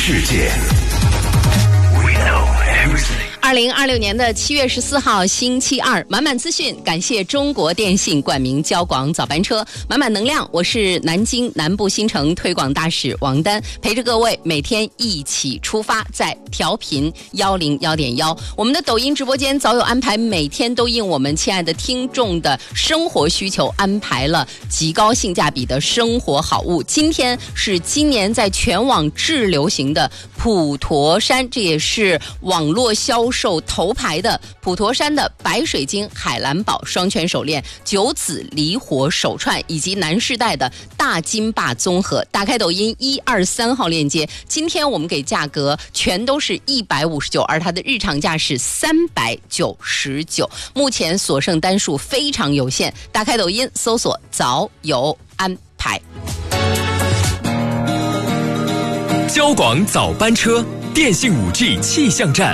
世界 2026年的7月14号星期二，满满资讯，感谢中国电信冠名交广早班车，满满能量。我是南京南部新城推广大使王丹，陪着各位每天一起出发，在调频101.1。我们的抖音直播间早有安排，每天都应我们亲爱的听众的生活需求，安排了极高性价比的生活好物。今天是今年在全网滞流行的普陀山，这也是网络销售头牌的普陀山的白水晶海蓝宝双圈手链、九子离火手串以及南世代的大金霸综合。打开抖音123号链接，今天我们给价格全都是159，而它的日常价是399，目前所剩单数非常有限。打开抖音搜索早有安排。 交广早班车，电信 5G 气象站。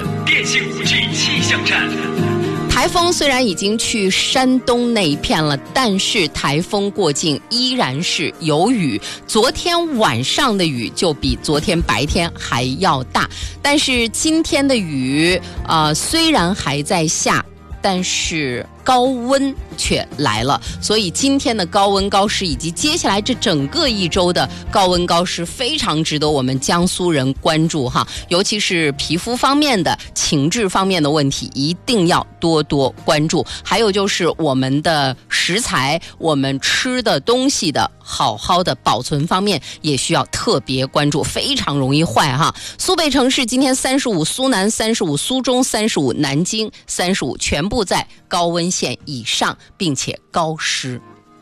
台风虽然已经去山东那一片了，但是台风过境依然是有雨。昨天晚上的雨就比昨天白天还要大，但是今天的雨虽然还在下，但是高温却来了，所以今天的高温高湿以及接下来这整个一周的高温高湿非常值得我们江苏人关注哈，尤其是皮肤方面的、情志方面的问题一定要多多关注。还有就是我们的食材、我们吃的东西的好好的保存方面也需要特别关注，非常容易坏哈。苏北城市今天35，苏南35，苏中35，南京35，全部在高温线以上，并且高湿。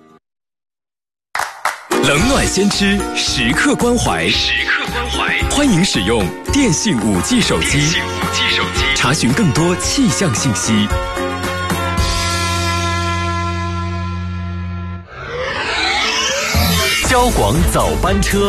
冷暖先知，时刻关怀。欢迎使用电信5G 手机，查询更多气象信息。交广早班车，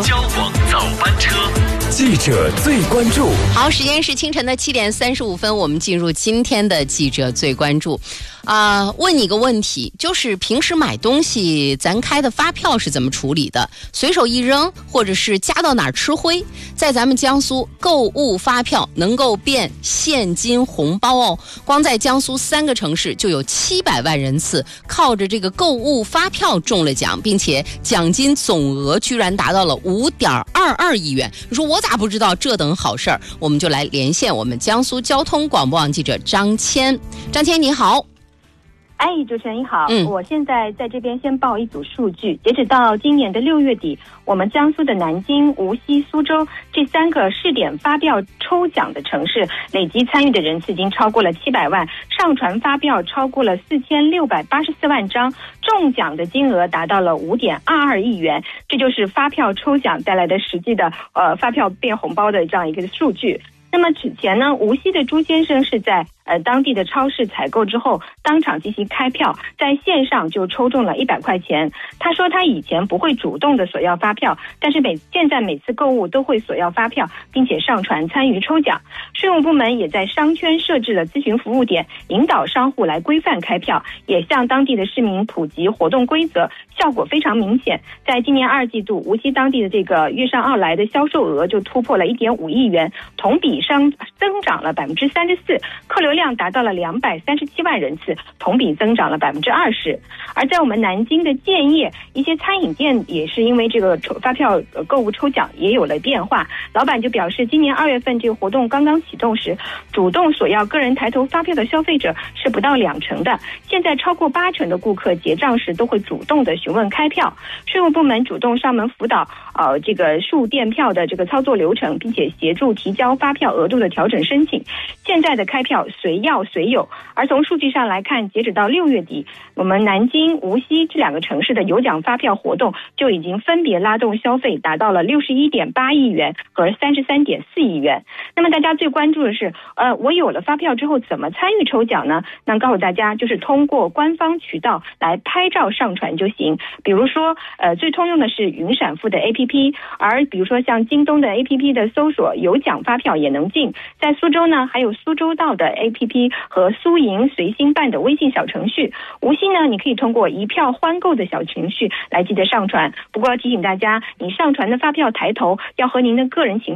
记者最关注。 好，时间是清晨的7点35分，我们进入今天的记者最关注。问你个问题，就是平时买东西咱开的发票是怎么处理的？随手一扔，或者是夹到哪儿吃灰？在咱们江苏，购物发票能够变现金红包哦。光在江苏3个城市就有700万人次靠着这个购物发票中了奖，并且奖金总额居然达到了5.22亿元。你说我咋不知道这等好事儿？我们就来连线我们江苏交通广播网记者张谦。张谦你好。 主持人你好，我现在在这边先报一组数据。截止到今年的6月底，我们江苏的南京、无锡、苏州这3个试点发票抽奖的城市，累计参与的人次已经超过了700万，上传发票超过了4684万张，中奖的金额达到了5.22亿元。这就是发票抽奖带来的实际的发票变红包的这样一个数据。那么此前呢，无锡的朱先生是在当地的超市采购之后，当场进行开票，在线上就抽中了100块钱。他说他以前不会主动的索要发票，但是现在每次购物都会索要发票，并且上传参与抽奖。税务部门也在商圈设置了咨询服务点，引导商户来规范开票，也向当地的市民普及活动规则，效果非常明显。在今年2季度，无锡当地的这个粤上奥莱的销售额就突破了1.5亿元，同比增长了34%，客流量达到了237万人次，同比增长了20%。而在我们南京的建业，一些餐饮店也是因为这个发票购物抽奖也有了变化。老板就表示，今年2月份这个活动刚刚启动时，主动索要个人抬头发票的消费者是不到20%的，现在超过80%的顾客结账时都会主动的询问开票。税务部门主动上门辅导这个数电票的这个操作流程，并且协助提交发票额度的调整申请。现在的开票随要随有。而从数据上来看，截止到6月底，我们南京、无锡这2个城市的有奖发票活动就已经分别拉动消费达到了61.8亿元和33.4亿元。那么大家最关注的是我有了发票之后怎么参与抽奖呢？那告诉大家，就是通过官方渠道来拍照上传就行。比如说最通用的是云闪付的 APP， 而比如说像京东的 APP 的搜索有奖发票也能进。在苏州呢，还有苏州到的 APP 和苏银随心办的微信小程序。无锡呢，你可以通过一票欢购的小程序来记得上传。不过要提醒大家，你上传的发票抬头要和您的个人情况